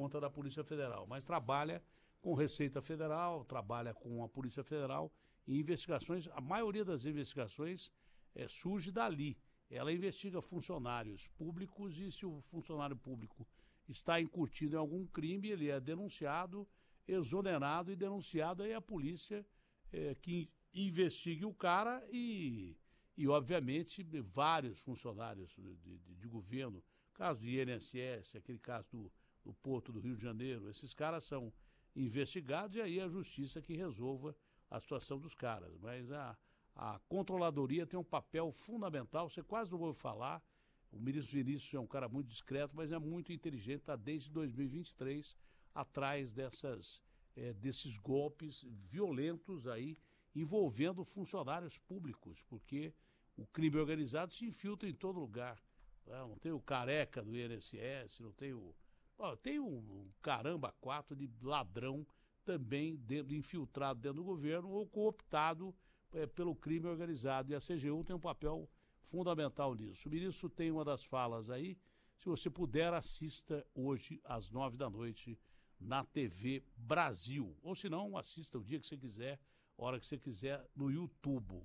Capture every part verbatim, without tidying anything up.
conta da Polícia Federal, mas trabalha com Receita Federal, trabalha com a Polícia Federal e investigações, a maioria das investigações é, surge dali. Ela investiga funcionários públicos e se o funcionário público está incutido em algum crime, ele é denunciado, exonerado e denunciado, aí a polícia é, que investigue o cara e, e, obviamente, vários funcionários de, de, de governo, caso do I N S S, aquele caso do, do Porto do Rio de Janeiro, esses caras são investigados e aí a justiça que resolva a situação dos caras. Mas a, a controladoria tem um papel fundamental, você quase não ouve falar. O ministro Vinícius é um cara muito discreto, mas é muito inteligente, está desde dois mil e vinte e três atrás dessas, é, desses golpes violentos aí, envolvendo funcionários públicos, porque o crime organizado se infiltra em todo lugar. Não, não tem o careca do I N S S, não tem o... Ó, tem um, um caramba quatro de ladrão também dentro, infiltrado dentro do governo ou cooptado é, pelo crime organizado. E a C G U tem um papel fundamental nisso. O ministro tem uma das falas aí. Se você puder, assista hoje às nove da noite na T V Brasil. Ou se não, assista o dia que você quiser, a hora que você quiser, no YouTube.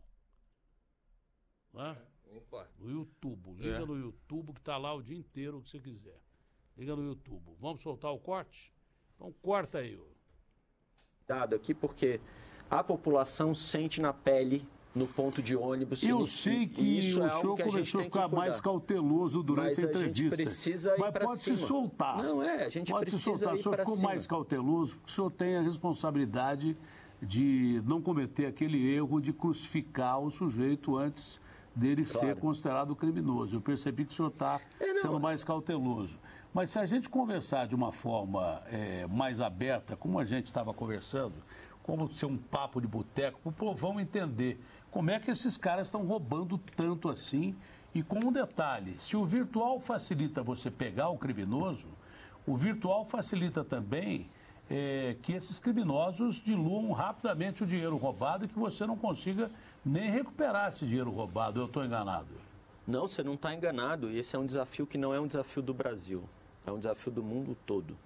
Né? Opa. No YouTube. Liga É. no YouTube que está lá o dia inteiro, o que você quiser. Liga no YouTube. Vamos soltar o corte? Então corta aí. Dado aqui porque a população sente na pele no ponto de ônibus. Eu e, sei que e isso o é algo senhor que a gente começou a tem que ficar cuidar. mais cauteloso durante Mas a entrevista. A gente precisa ir Mas pra pode cima. se soltar. Não é, a gente pode precisa se soltar. ir O senhor para ficou cima. mais cauteloso porque o senhor tem a responsabilidade de não cometer aquele erro de crucificar o sujeito antes dele Claro. ser considerado criminoso. Eu percebi que o senhor está É, não. sendo mais cauteloso. Mas se a gente conversar de uma forma é, mais aberta, como a gente estava conversando, como ser um papo de boteco, para o povão entender como é que esses caras estão roubando tanto assim. E com um detalhe, se o virtual facilita você pegar o criminoso, o virtual facilita também é, que esses criminosos diluam rapidamente o dinheiro roubado e que você não consiga nem recuperar esse dinheiro roubado. Eu estou enganado? Não, você não está enganado. E esse é um desafio que não é um desafio do Brasil. É um desafio do mundo todo.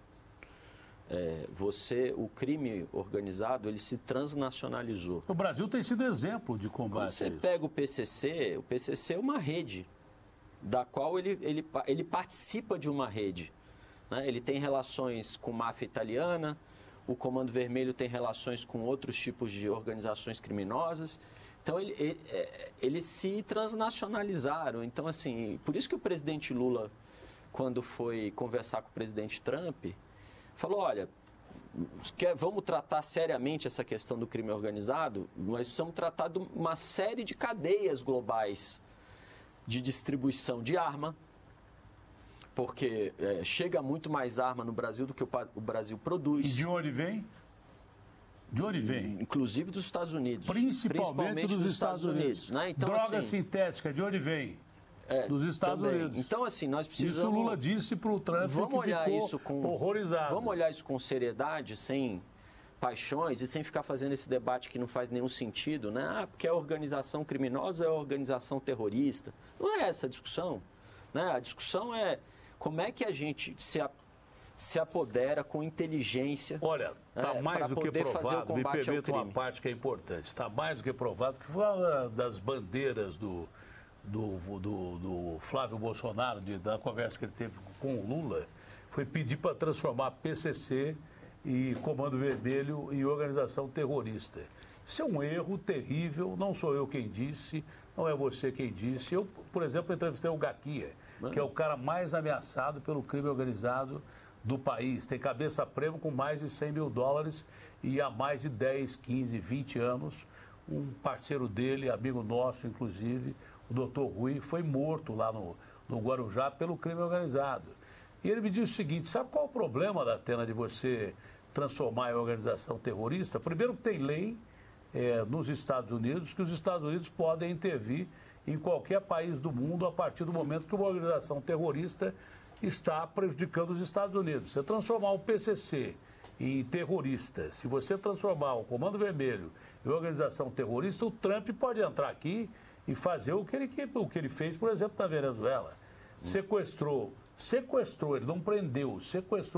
É, você, o crime organizado, ele se transnacionalizou. O Brasil tem sido exemplo de Quando combate. você a isso. pega o P C C, o P C C é uma rede, da qual ele, ele, ele participa de uma rede. Né? Ele tem relações com máfia italiana, o Comando Vermelho tem relações com outros tipos de organizações criminosas. Então, ele, ele, eles se transnacionalizaram. Então, assim, por isso que o presidente Lula, quando foi conversar com o presidente Trump, falou, olha, quer, vamos tratar seriamente essa questão do crime organizado, nós precisamos tratar de uma série de cadeias globais de distribuição de arma, porque é, chega muito mais arma no Brasil do que o, o Brasil produz. E de onde vem? De onde vem? Inclusive dos Estados Unidos. Principalmente, Principalmente dos, dos Estados, Estados Unidos. Unidos, né? Então, Droga assim, sintética, de onde vem? É, dos Estados também. Unidos. Então, assim, nós precisamos... Isso o Lula disse para o Trump, vamos que olhar ficou isso com, horrorizado. Vamos olhar isso com seriedade, sem paixões e sem ficar fazendo esse debate que não faz nenhum sentido, né? Ah, porque é organização criminosa ou é organização terrorista. Não é essa a discussão. Né? A discussão é como é que a gente se, a, se apodera com inteligência. Olha, está é, mais do que poder fazer o provado, me combate ao permita uma crime. parte que é importante, está mais do que provado que fala das bandeiras do, do, do, do Flávio Bolsonaro, de, da conversa que ele teve com o Lula, foi pedir para transformar P C C e Comando Vermelho em organização terrorista. Isso é um erro terrível, não sou eu quem disse, não é você quem disse. Eu, por exemplo, entrevistei o Gaquia, que é o cara mais ameaçado pelo crime organizado do país. Tem cabeça prêmio com mais de cem mil dólares e há mais de dez, quinze, vinte anos, um parceiro dele, amigo nosso, inclusive, o doutor Rui, foi morto lá no, no Guarujá pelo crime organizado. E ele me disse o seguinte, sabe qual é o problema, Datena, de você transformar em organização terrorista? Primeiro que tem lei é, nos Estados Unidos, que os Estados Unidos podem intervir em qualquer país do mundo a partir do momento que uma organização terrorista está prejudicando os Estados Unidos. Você transformar o P C C em terrorista, se você transformar o Comando Vermelho em organização terrorista, o Trump pode entrar aqui e fazer o que ele, o que ele fez, por exemplo, na Venezuela. Sequestrou, sequestrou, ele não prendeu, sequestrou